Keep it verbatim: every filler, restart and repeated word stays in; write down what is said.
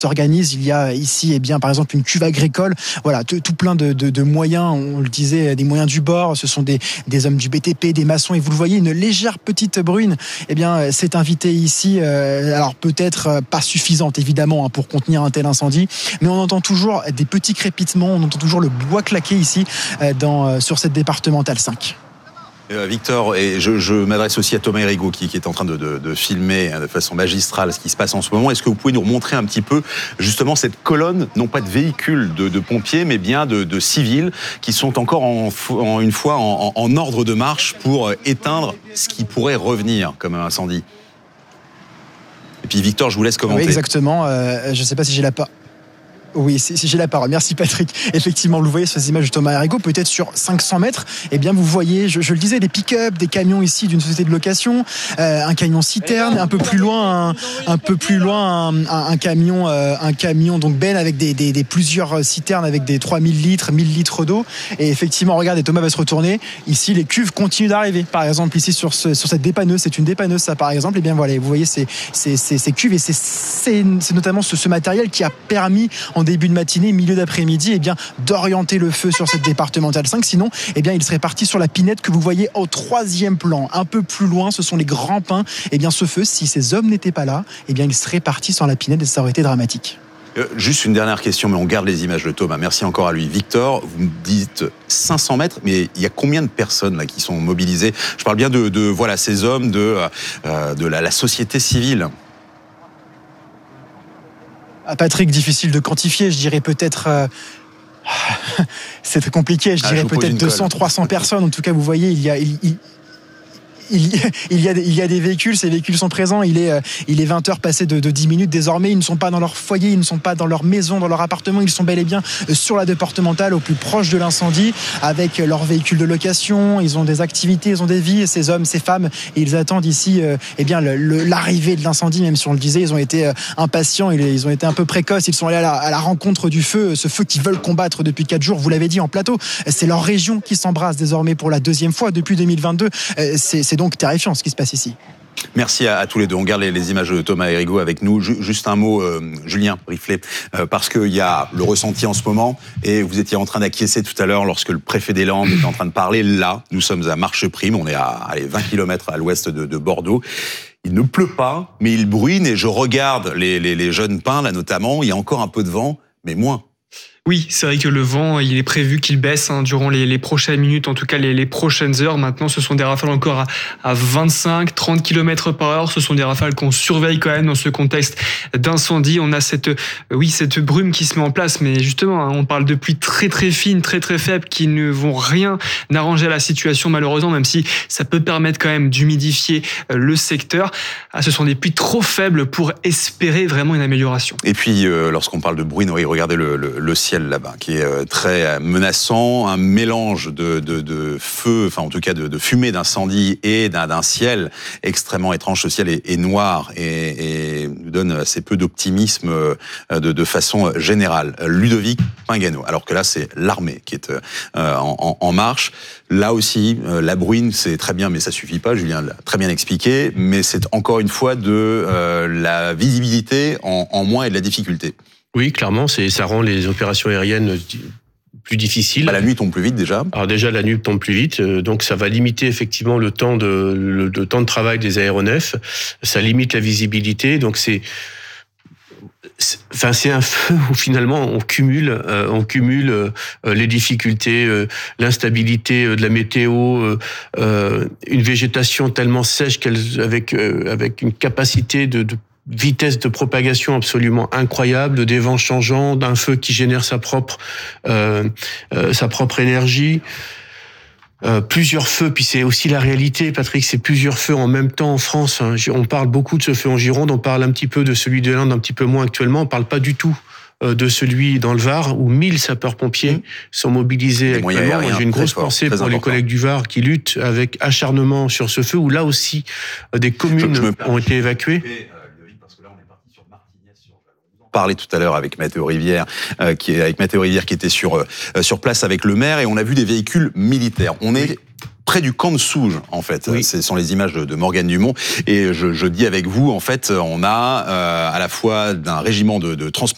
s'organise. Il y a ici, eh bien, par exemple, une cuve agricole. Voilà, tout, tout plein de, de, de moyens. On le disait, des moyens du bord. Ce sont des, des hommes du B T P, des maçons. Et vous le voyez, une légère petite bruine, eh bien, s'est invitée ici. Euh, alors peut-être pas suffisante, évidemment, hein, pour contenir un tel incendie, mais on entend toujours des petits crépitements. On entend toujours le bois claquer ici, euh, dans, sur cette départementale cinq. Euh, Victor, et je, je m'adresse aussi à Thomas Hérigaud qui, qui est en train de, de, de filmer de façon magistrale ce qui se passe en ce moment. Est-ce que vous pouvez nous remontrer un petit peu justement cette colonne, non pas de véhicules de, de pompiers, mais bien de, de civils qui sont encore en, en, une fois en, en ordre de marche pour éteindre ce qui pourrait revenir comme un incendie? Et puis Victor, je vous laisse commenter. Oui, exactement. Euh, je ne sais pas si j'ai la part. Oui, si, si j'ai la parole. Merci Patrick. Effectivement, vous voyez ces images de Thomas Hérigaud, peut-être sur cinq cents mètres. Eh bien, vous voyez, je, je le disais, des pick-up, des camions ici d'une société de location, euh, un camion citerne, un peu plus loin, un, un peu plus loin, un, un, un camion, euh, un camion donc benne avec des, des, des plusieurs citernes avec des trois mille litres, mille litres d'eau. Et effectivement, regardez, Thomas va se retourner. Ici, les cuves continuent d'arriver. Par exemple, ici sur ce, sur cette dépanneuse, c'est une dépanneuse, ça, par exemple. Eh bien, voilà, vous voyez ces, ces, ces, ces cuves et c'est, c'est, c'est notamment ce, ce matériel qui a permis en début de matinée, milieu d'après-midi, eh bien, d'orienter le feu sur cette départementale cinq. Sinon, eh bien, il serait parti sur la pinette que vous voyez au troisième plan. Un peu plus loin, ce sont les grands pins. Eh bien, ce feu, si ces hommes n'étaient pas là, eh bien, il serait parti sur la pinette et ça aurait été dramatique. Euh, juste une dernière question, mais on garde les images de Thomas. Merci encore à lui. Victor, vous me dites cinq cents mètres, mais il y a combien de personnes là qui sont mobilisées? Je parle bien de, de voilà, ces hommes, de, euh, de la, la société civile. Patrick, difficile de quantifier, je dirais peut-être... Euh... c'est très compliqué, je dirais ah, je peut-être deux cents, trois cents personnes. En tout cas, vous voyez, il y a... Il, il... Il y, a, il, y a, il y a des véhicules, ces véhicules sont présents, il est, il est vingt heures passées de, de dix minutes, désormais ils ne sont pas dans leur foyer, ils ne sont pas dans leur maison, dans leur appartement, ils sont bel et bien sur la départementale, au plus proche de l'incendie, avec leurs véhicules de location, ils ont des activités, ils ont des vies, ces hommes, ces femmes, et ils attendent ici euh, eh bien, le, le, l'arrivée de l'incendie, même si on le disait, ils ont été euh, impatients, ils, ils ont été un peu précoces, ils sont allés à la, à la rencontre du feu, ce feu qu'ils veulent combattre depuis quatre jours, vous l'avez dit en plateau, c'est leur région qui s'embrasse désormais pour la deuxième fois depuis deux mille vingt-deux, euh, c'est, c'est donc terrifiant ce qui se passe ici. Merci à, à tous les deux. On garde les, les images de Thomas Hérigaud avec nous. Ju- juste un mot, euh, Julien Riflet, euh, parce qu'il y a le ressenti en ce moment, et vous étiez en train d'acquiescer tout à l'heure lorsque le préfet des Landes était en train de parler. Là, nous sommes à Marcheprime, on est à allez, vingt kilomètres à l'ouest de, de Bordeaux. Il ne pleut pas, mais il bruine, et je regarde les, les, les jeunes pins, là notamment, il y a encore un peu de vent, mais moins. Oui, c'est vrai que le vent, il est prévu qu'il baisse hein, durant les, les prochaines minutes, en tout cas les, les prochaines heures. Maintenant, ce sont des rafales encore à, à vingt-cinq, trente kilomètres par heure. Ce sont des rafales qu'on surveille quand même dans ce contexte d'incendie. On a cette, euh, oui, cette brume qui se met en place, mais justement, hein, on parle de pluies très très fines, très très faibles, qui ne vont rien arranger à la situation malheureusement, même si ça peut permettre quand même d'humidifier euh, le secteur. Ah, ce sont des pluies trop faibles pour espérer vraiment une amélioration. Et puis, euh, lorsqu'on parle de bruine, oui, regardez le, le, le ciel là-bas, qui est très menaçant, un mélange de, de, de feu, enfin en tout cas de, de fumée d'incendie et d'un, d'un ciel extrêmement étrange. Ce ciel est, est noir et, et nous donne assez peu d'optimisme de, de façon générale. Ludovic Pingano, alors que là c'est l'armée qui est euh, en, en marche. Là aussi, euh, la bruine, c'est très bien, mais ça suffit pas. Julien l'a très bien expliqué, mais c'est encore une fois de euh, la visibilité en, en moins et de la difficulté. Oui, clairement, c'est, ça rend les opérations aériennes plus difficiles. Bah, la nuit tombe plus vite déjà. Alors déjà, la nuit tombe plus vite, donc ça va limiter effectivement le temps de le, le temps de travail des aéronefs. Ça limite la visibilité, donc c'est, c'est enfin c'est un feu où finalement on cumule, euh, on cumule euh, les difficultés, euh, l'instabilité de la météo, euh, une végétation tellement sèche qu'elle avec euh, avec une capacité de, de vitesse de propagation absolument incroyable, des vents changeants, d'un feu qui génère sa propre euh, euh, sa propre énergie. Euh, plusieurs feux, puis c'est aussi la réalité, Patrick, c'est plusieurs feux en même temps en France. Hein. On parle beaucoup de ce feu en Gironde, on parle un petit peu de celui de l'Inde, un petit peu moins actuellement, on parle pas du tout de celui dans le Var, où mille sapeurs-pompiers mmh. sont mobilisés actuellement. Moi, j'ai une grosse fort, pensée pour important. Les collègues du Var qui luttent avec acharnement sur ce feu, où là aussi, des communes je, je me... ont été évacuées. Parlé tout à l'heure avec Mathéo Rivière, euh, qui est avec Mathéo Rivière qui était sur euh, sur place avec le maire, et on a vu des véhicules militaires. On est près du camp de Souges, en fait. Oui. Ce sont les images de, de Morgane Dumont, et je, je dis avec vous, en fait, on a euh, à la fois d'un régiment de, de transmission